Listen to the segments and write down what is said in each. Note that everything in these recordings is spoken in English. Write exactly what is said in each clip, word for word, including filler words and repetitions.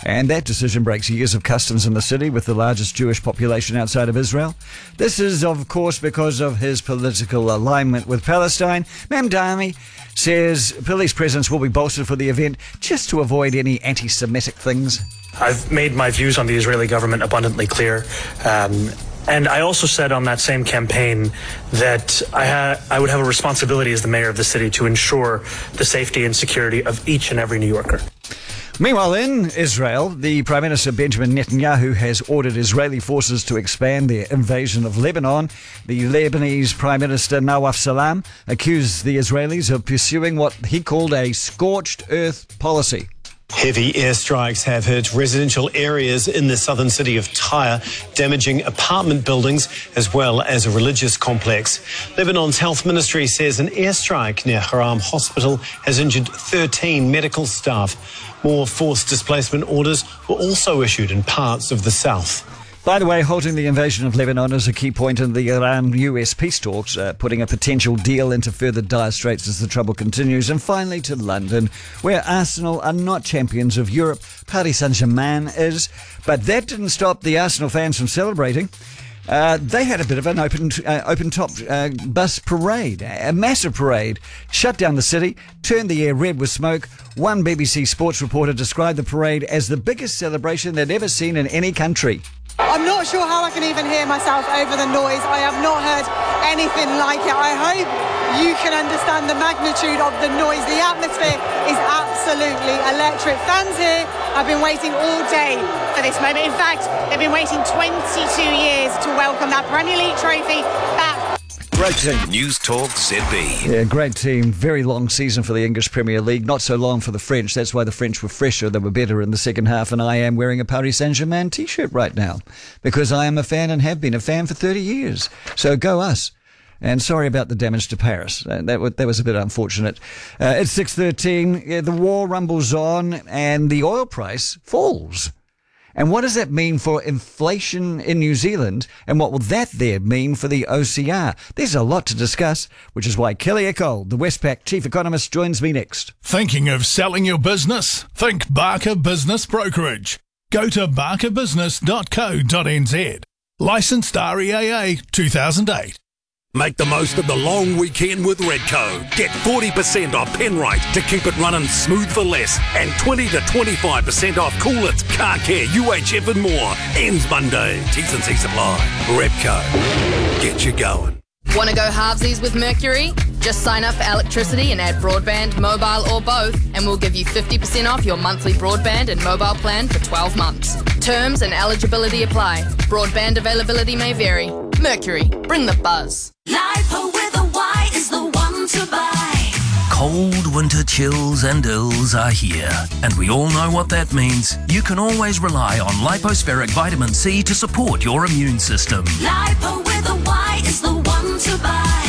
And that decision breaks years of customs in the city with the largest Jewish population outside of Israel. This is, of course, because of his political alignment with Palestine. Mamdani says police presence will be bolstered for the event just to avoid any anti-Semitic things. I've made my views on the Israeli government abundantly clear. Um, and I also said on that same campaign that I, ha- I would have a responsibility as the mayor of the city to ensure the safety and security of each and every New Yorker. Meanwhile, in Israel, the Prime Minister Benjamin Netanyahu has ordered Israeli forces to expand their invasion of Lebanon. The Lebanese Prime Minister Nawaf Salam accused the Israelis of pursuing what he called a scorched earth policy. Heavy airstrikes have hit residential areas in the southern city of Tyre, damaging apartment buildings as well as a religious complex. Lebanon's health ministry says an airstrike near Haram Hospital has injured thirteen medical staff. More forced displacement orders were also issued in parts of the south. By the way, halting the invasion of Lebanon is a key point in the Iran-U S peace talks, uh, putting a potential deal into further dire straits as the trouble continues. And finally to London, where Arsenal are not champions of Europe. Paris Saint-Germain is. But that didn't stop the Arsenal fans from celebrating. Uh, they had a bit of an open, uh, open-top uh, bus parade, a massive parade, shut down the city, turned the air red with smoke. One B B C Sports reporter described the parade as the biggest celebration they'd ever seen in any country. I'm not sure how I can even hear myself over the noise. I have not heard anything like it. I hope you can understand the magnitude of the noise. The atmosphere is absolutely electric. Fans here have been waiting all day for this moment. In fact, they've been waiting twenty-two years to welcome that Premier League trophy back. Great team. News Talk Z B. Yeah, great team. Very long season for the English Premier League. Not so long for the French. That's why the French were fresher. They were better in the second half. And I am wearing a Paris Saint-Germain t-shirt right now because I am a fan and have been a fan for thirty years. So go us. And sorry about the damage to Paris. Uh, that, that was a bit unfortunate. Uh, it's six thirteen. Yeah, the war rumbles on and the oil price falls. And what does that mean for inflation in New Zealand? And what will that there mean for the O C R? There's a lot to discuss, which is why Kelly Ecole, the Westpac chief economist, joins me next. Thinking of selling your business? Think Barker Business Brokerage. Go to barker business dot co dot n z. Licensed R E A A two thousand eight. Make the most of the long weekend with Redco. Get forty percent off Penrite to keep it running smooth for less, and twenty to twenty-five percent off Coolits, Car Care, U H F and more. Ends Monday. T's and C's apply. Redco. Get you going. Want to go halvesies with Mercury? Just sign up for electricity and add broadband, mobile or both, and we'll give you fifty percent off your monthly broadband and mobile plan for twelve months. Terms and eligibility apply. Broadband availability may vary. Mercury, bring the buzz. Lipo with a Y is the one to buy. Cold winter chills and ills are here, and we all know what that means. You can always rely on Lipospheric Vitamin C to support your immune system. Lipo with a Y is the one to buy.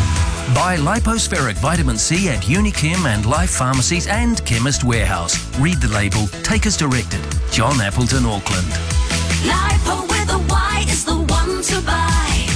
Buy Lipospheric Vitamin C at Unichem and Life Pharmacies and Chemist Warehouse. Read the label. Take as directed. John Appleton, Auckland. Lipo with a Y is the one to buy.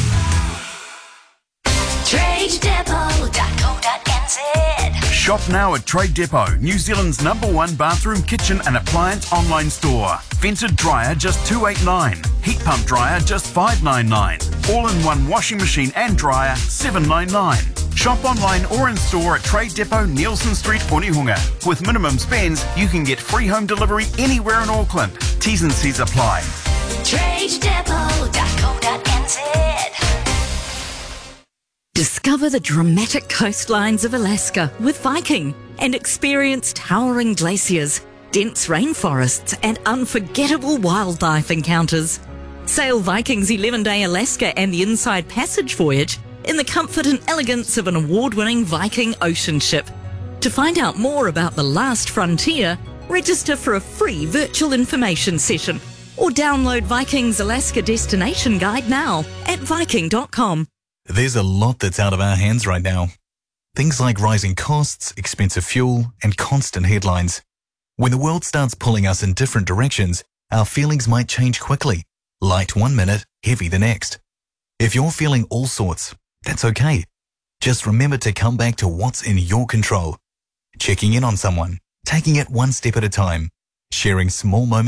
trade depot dot co dot n z. Shop now at Trade Depot, New Zealand's number one bathroom, kitchen and appliance online store. Vented dryer just two eight nine. Heat pump dryer just five nine nine. All-in-one washing machine and dryer seven nine nine. Shop online or in store at Trade Depot, Nielsen Street, Onehunga. With minimum spends, you can get free home delivery anywhere in Auckland. T's and C's apply. trade depot dot co dot n z. Discover the dramatic coastlines of Alaska with Viking and experience towering glaciers, dense rainforests and unforgettable wildlife encounters. Sail Viking's eleven-day Alaska and the Inside Passage voyage in the comfort and elegance of an award-winning Viking ocean ship. To find out more about the last frontier, register for a free virtual information session or download Viking's Alaska Destination Guide now at viking dot com. There's a lot that's out of our hands right now. Things like rising costs, expensive fuel, and constant headlines. When the world starts pulling us in different directions, our feelings might change quickly. Light one minute, heavy the next. If you're feeling all sorts, that's okay. Just remember to come back to what's in your control. Checking in on someone, taking it one step at a time, sharing small moments